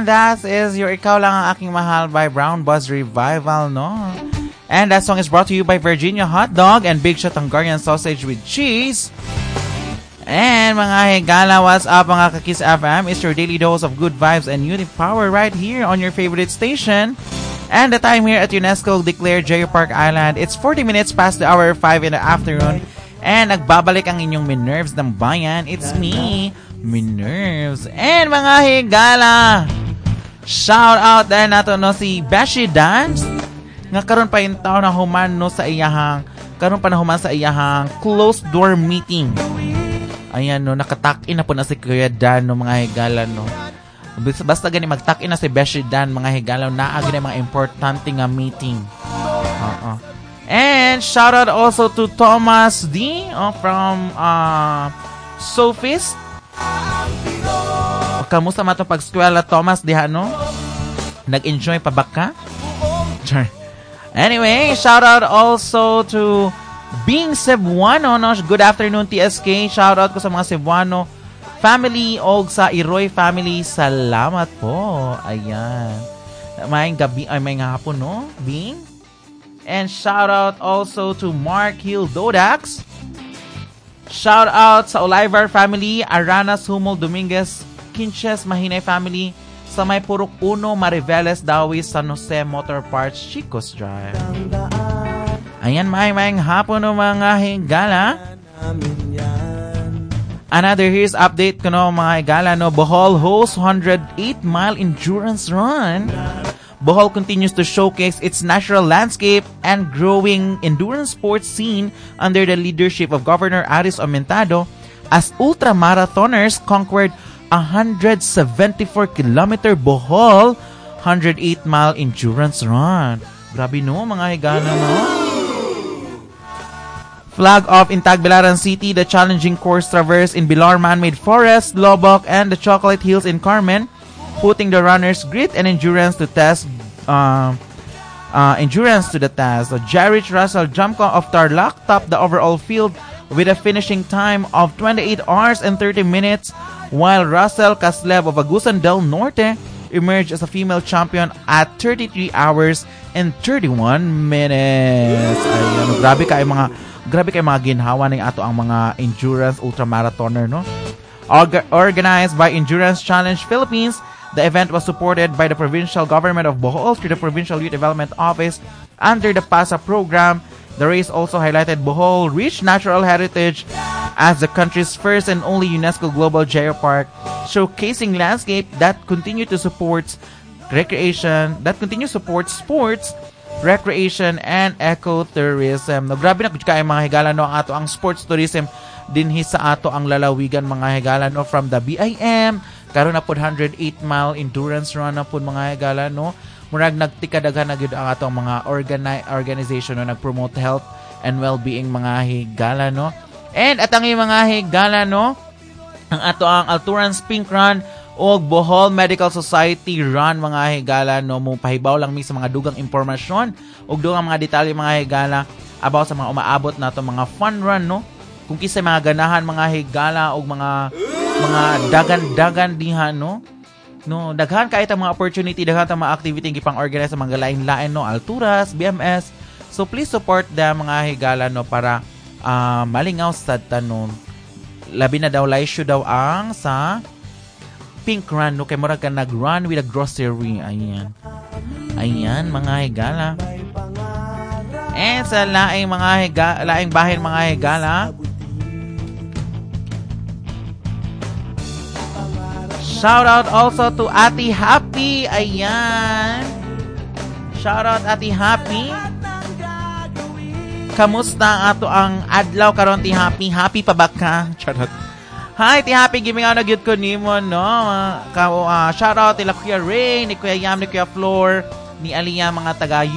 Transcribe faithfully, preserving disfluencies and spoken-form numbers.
that is your Ikaw Lang Ang Aking Mahal by Brown Buzz Revival, no? And that song is brought to you by Virginia Hot Dog and Big Shot Hungarian Sausage with Cheese. And mga higala, what's up mga Kakis F M? It's your daily dose of good vibes and unique power right here on your favorite station. And the time here at UNESCO declared J Park Island, it's forty minutes past the hour five in the afternoon. And nagbabalik ang inyong Minerves ng bayan. It's me, Minerves. And mga higala, shout out dahil nato no si Beshi Dance. Nga karon pa yung tao na human no sa iyahang, karon pa na human sa iyahang closed door meeting. Ayan no, nakatakin na po na si Kuya Dan no mga higala no. Basta gani magtakin na si Beshi Dan mga higala, naagi na mga importante nga meeting. Oo. And shout out also to Thomas D oh, from uh, Sophist. Kamusta man itong pag-eskwela, Thomas, diha, no? Nag-enjoy pa ba ka? Anyway, shout out also to Bing Cebuano, no? Good afternoon, T S K. Shout out ko sa mga Cebuano family o sa Iroy family. Salamat po. Ayan. May gabi, ay may hapon, no? Bing? And shout out also to Mark Hill Dodax. Shout out sa Olivar family, Aranas Humol Dominguez, Kinches Mahinay family, sa may Purok Uno, Mariveles, Dawi, San Jose Motor Parts, Chicos Drive. Ayan, may mayang hapon no mga higala. Another here's update ko no mga higala no, Bohol hosts one hundred eight mile endurance run. Bohol continues to showcase its natural landscape and growing endurance sports scene under the leadership of Governor Aris Aumentado as ultramarathoners conquered one hundred seventy-four kilometer Bohol one hundred eight mile endurance run. Grabe no, mga higala no. Flag off in Tagbilaran City, the challenging course traverse in Bilar Man-made Forest, Lobok, and the Chocolate Hills in Carmen, putting the runners' grit and endurance to test, uh, uh, endurance to the test. So, Jarrich Russell Jamco of Tarlac topped the overall field with a finishing time of twenty-eight hours and thirty minutes, while Russell Caslev of Agusan del Norte emerged as a female champion at thirty-three hours and thirty-one minutes. Ayan, grabe kayo mga grabe kayo mga ginhawa ng ato ang mga endurance ultramarathoner, no? Orga- organized by Endurance Challenge Philippines, the event was supported by the provincial government of Bohol through the Provincial Youth Development Office under the PASA program. The race also highlighted Bohol rich natural heritage as the country's first and only UNESCO Global Geopark, showcasing landscape that continue to support recreation, that continue to support sports, recreation, and ecotourism. No, grabe na kaya mga higala no, ato ang sports tourism dinhi sa ato ang lalawigan mga higala no, from the B I M karon na pod one hundred eight mile endurance run na pod mga higala no. Murag nagtikadaghan na gyud ang ato ang mga organi- organization no, nagpromote health and well-being mga higala no. And at ang mga higala no, ang ato ang Alturans Pink Run o Bohol Medical Society Run mga higala no, mo pahibaw lang mi sa mga dugang impormasyon ug dugang mga detalye mga higala about sa mga umaabot nato mga fun run no, kung kisay mga ganahan mga higala ug mga mga dagan-dagan diha no. No, daghan kay ta mga opportunity, daghan ta mga activity gipang organize sa mga lain-lain no, Alturas, B M S. So please support the mga higala no para uh, malingaw sa tanon. Labi na daw laisyo daw ang sa Pink Run no, kay murag ka nag-run with a grocery. Ayan. Ayan mga higala. And sa laing mga higala, laing bahin mga higala, shout out also to Ati Happy. Ayan. Shout out Ati Happy. Kamusta ang ato ang adlaw karon Ti Happy? Happy pa ba ka? Charot. Hi, Ti Happy, giving out na good ko nimo, no? Uh, shout out nila Kuya Ray, ni Kuya Yam, ni Kuya Floor, ni Aliyah, mga taga